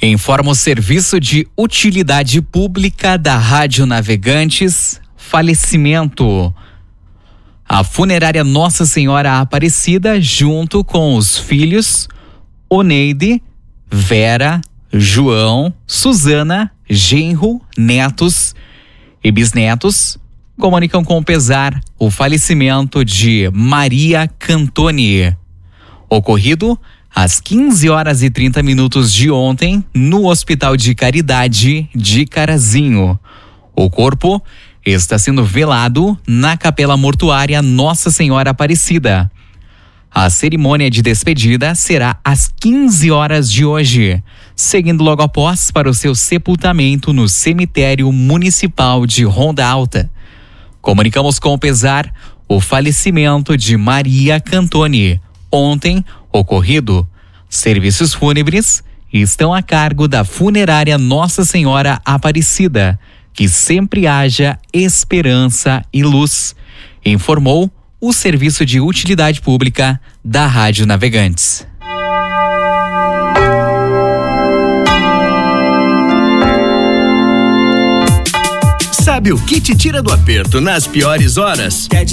Informa o Serviço de Utilidade Pública da Rádio Navegantes, falecimento. A funerária Nossa Senhora Aparecida, junto com os filhos Oneide, Vera, João, Suzana, genro, netos e bisnetos, comunicam com pesar o falecimento de Maria Cantoni, ocorrido às 15h30 de ontem no Hospital de Caridade de Carazinho. O corpo está sendo velado na Capela Mortuária Nossa Senhora Aparecida. A cerimônia de despedida será às 15h de hoje, seguindo logo após para o seu sepultamento no Cemitério Municipal de Ronda Alta. Comunicamos com pesar o falecimento de Maria Cantoni, ontem ocorrido. Serviços fúnebres estão a cargo da funerária Nossa Senhora Aparecida. Que sempre haja esperança e luz, informou o Serviço de Utilidade Pública da Rádio Navegantes. Sabe o que te tira do aperto nas piores horas?